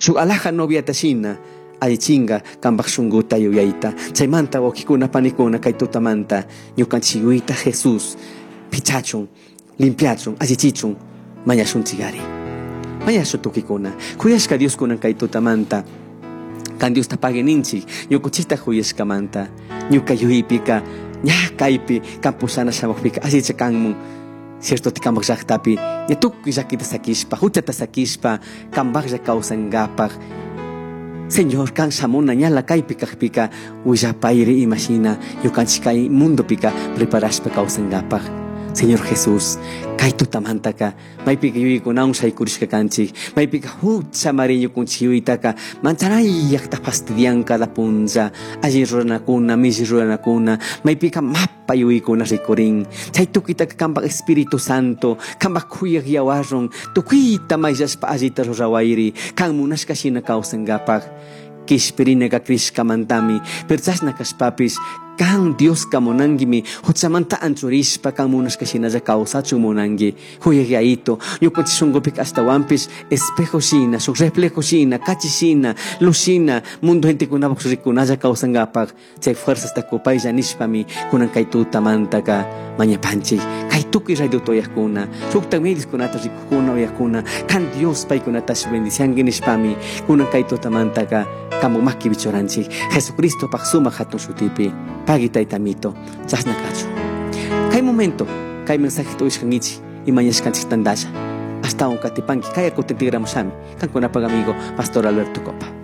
Shuk alaja novia tashina aychinga kambak shunguta yuyaita chaymanta wakikuna panikuna kay tutamanta ñukanchikuyta Jesús pichachun limpiachun allichichun mañashunchikari mañashu tukikuna kuyashka Dios kunan kay tutamanta kan Dios tapage ninchik ñukuchita kuyashkamanta ñuka yuyipika ña kaypi kampusana shamukpika allicha kanmun cierto tikambak llaqtapi ña tukuy llakita sakishpa huchata sakishpa kambaklla kawsankapak Señor kan shamuna ñala kaypi kaqpika willapayri imashina ñukanchik kay mundopika preparashpa kawsankapak Señor Jesús kay tutamantaka maypika yuyaykunawan shaykurishka kanchik maypika hucha mariñukunchik yuyaitaka manchanayllaqta fastidianka la punlla alli ruranakuna milli ruranakuna maypika mapa yuyaykuna rikurin chay tukitaka kanpak Espíritu Santo kanpak kuyaq yawarrun tukuyta mayllashpa allita rurawayri kan munashka shina kawsankapak kishpirinaka krishkamantami perchashna kashpapis kan Dios kamunangimi huchamanta anchurishpa kan munashka shinalla kawsachu munangi huyayayito ñukanchik shunqupik ashtawanpis espejo shina shuk reflejo shina kachi shina luz shina mundo gentekunapak rikunalla kawsankapak chay fuerzasta kupaylla nishpami kunan kay tutamantaka mañapanchik kay tukuy radio toyaqkuna shukta mediskunata rikukuna uyaqkuna kan Dios paykunatash bendicianki nishpami kunan kay tutamantaka kamu maki bichoranchik Jesucristo pak sumak hatun shutipi pagi taytamito chasna kachu kay momento kay mensajito ishkangichi y mañashkanchik tandalla hasta un katipanki kay akutentigramushami kankunapag amigo Pastor Alberto Copa.